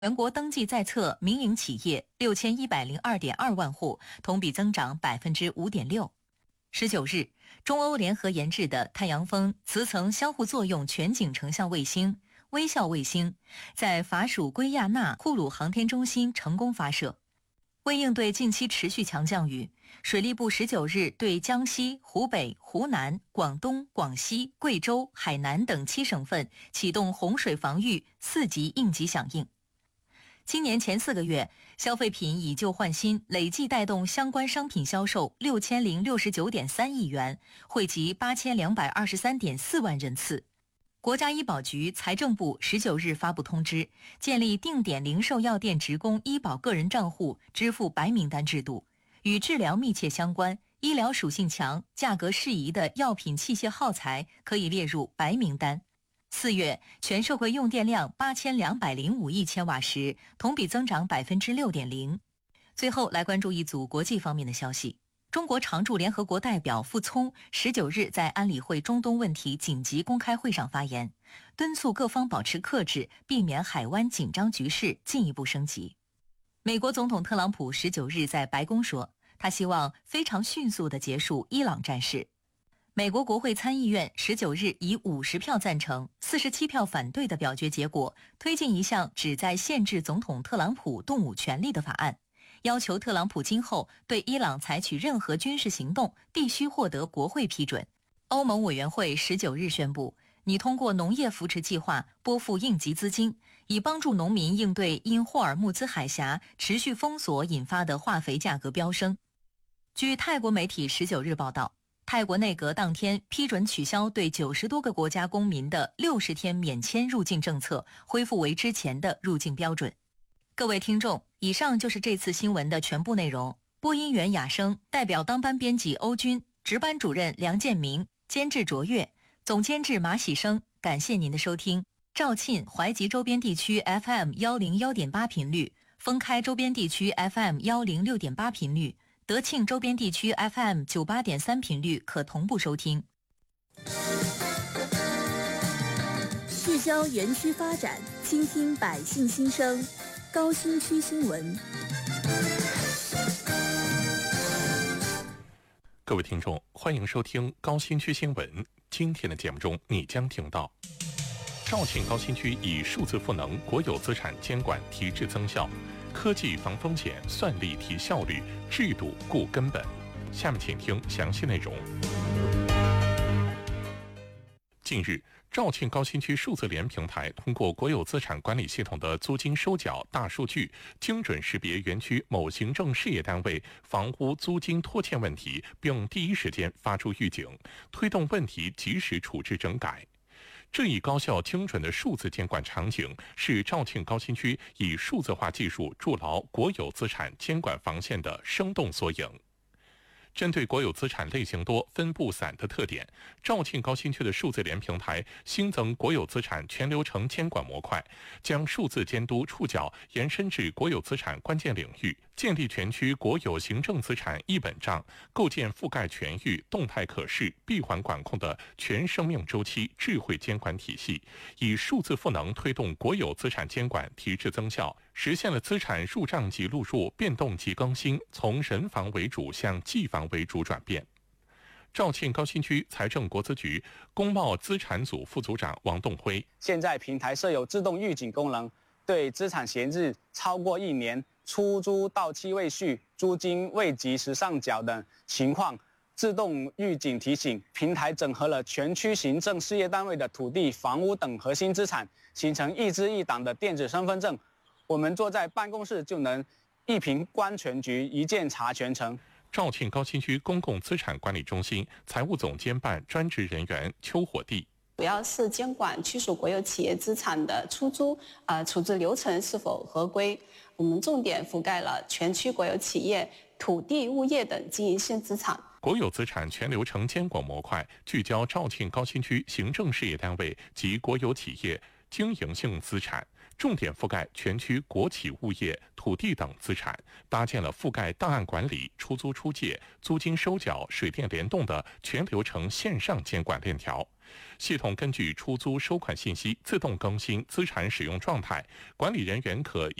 全国登记在册民营企业6102.2万户，同比增长5.6%。19日，中欧联合研制的太阳风磁层相互作用全景成像卫星“微笑卫星”在法属圭亚那库鲁航天中心成功发射。为应对近期持续强降雨，水利部19日对江西、湖北、湖南、广东、广西、贵州、海南等7省份启动洪水防御4级应急响应。今年前4个月，消费品以旧换新累计带动相关商品销售6069.3亿元，惠及8223.4万人次。国家医保局、财政部19日发布通知，建立定点零售药店职工医保个人账户支付白名单制度，与治疗密切相关、医疗属性强、价格适宜的药品器械耗材可以列入白名单。4月，全社会用电量8205亿千瓦时，同比增长6.0%。最后来关注一组国际方面的消息。中国常驻联合国代表傅聪19日在安理会中东问题紧急公开会上发言，敦促各方保持克制，避免海湾紧张局势进一步升级。美国总统特朗普19日在白宫说，他希望非常迅速地结束伊朗战事。美国国会参议院19日以50票赞成、47票反对的表决结果，推进一项旨在限制总统特朗普动武权利的法案，要求特朗普今后对伊朗采取任何军事行动必须获得国会批准。欧盟委员会19日宣布，拟通过农业扶持计划拨付应急资金，以帮助农民应对因霍尔木兹海峡持续封锁引发的化肥价格飙升。据泰国媒体19日报道，泰国内阁当天批准取消对90多个国家公民的60天免签入境政策，恢复为之前的入境标准。各位听众，以上就是这次新闻的全部内容。播音员雅生，代表当班编辑欧军，值班主任梁建明，监制卓越，总监制马喜生。感谢您的收听。肇庆、怀集周边地区 FM 101.8频率，封开周边地区 FM 106.8频率，德庆周边地区 FM 98.3频率可同步收听。 聚焦园区发展，倾听百姓心声。高新区新闻。 各位听众，欢迎收听高新区新闻。今天的节目中，你将听到肇庆高新区以数字赋能国有资产监管提质增效，科技防风险，算力提效率，制度固根本。下面请听详细内容。近日，肇庆高新区数字联平台通过国有资产管理系统的租金收缴大数据，精准识别园区某行政事业单位房屋租金拖欠问题，并第一时间发出预警，推动问题及时处置整改。这一高效精准的数字监管场景，是肇庆高新区以数字化技术筑牢国有资产监管防线的生动缩影。针对国有资产类型多、分布散的特点，肇庆高新区的数字联平台新增国有资产全流程监管模块，将数字监督触角延伸至国有资产关键领域，建立全区国有行政资产一本账，构建覆盖全域、动态可视、闭环管控的全生命周期智慧监管体系，以数字赋能推动国有资产监管提质增效，实现了资产入账即录入、变动即更新，从人防为主向纪防为主转变。肇庆高新区财政国资局工贸资产组副组长王栋辉， 现在平台设有自动预警功能，对资产闲置超过1年、出租到期未续、租金未及时上缴等情况，自动预警提醒。平台整合了全区行政事业单位的土地、房屋等核心资产，形成一支一档的电子身份证。我们坐在办公室就能一屏观全局，一键查全程。 肇庆高新区公共资产管理中心财务总监办专职人员邱火地， 主要是监管区属国有企业资产的出租、处置流程是否合规。我们重点覆盖了全区国有企业、土地、物业等经营性资产。 国有资产全流程监管模块聚焦肇庆高新区行政事业单位及国有企业经营性资产， 重点覆盖全区国企物业、土地等资产，搭建了覆盖档案管理、出租出借、租金收缴、水电联动的全流程线上监管链条。系统根据出租收款信息自动更新资产使用状态，管理人员可